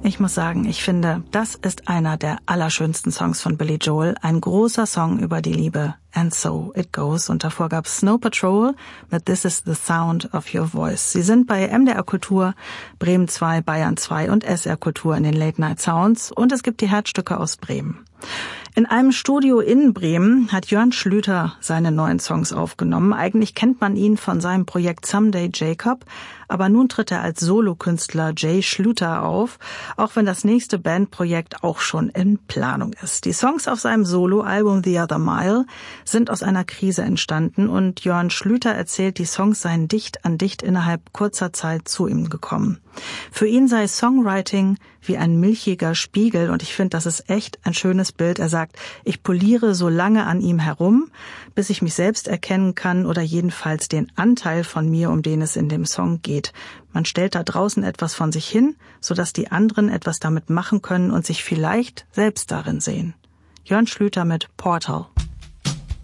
Ich muss sagen, ich finde, das ist einer der allerschönsten Songs von Billy Joel. Ein großer Song über die Liebe. And So It Goes. Und davor gab's Snow Patrol mit This Is the Sound of Your Voice. Sie sind bei MDR Kultur, Bremen 2, Bayern 2 und SR Kultur in den Late Night Sounds. Und es gibt die Herzstücke aus Bremen. In einem Studio in Bremen hat Jörn Schlüter seine neuen Songs aufgenommen. Eigentlich kennt man ihn von seinem Projekt Someday Jacob, aber nun tritt er als Solokünstler Jay Schlüter auf, auch wenn das nächste Bandprojekt auch schon in Planung ist. Die Songs auf seinem Soloalbum The Other Mile sind aus einer Krise entstanden und Jörn Schlüter erzählt, die Songs seien dicht an dicht innerhalb kurzer Zeit zu ihm gekommen. Für ihn sei Songwriting wie ein milchiger Spiegel und ich finde, das ist echt ein schönes Bild. Er sagt, ich poliere so lange an ihm herum, bis ich mich selbst erkennen kann oder jedenfalls den Anteil von mir, um den es in dem Song geht. Man stellt da draußen etwas von sich hin, sodass die anderen etwas damit machen können und sich vielleicht selbst darin sehen. Jörn Schlüter mit Portal.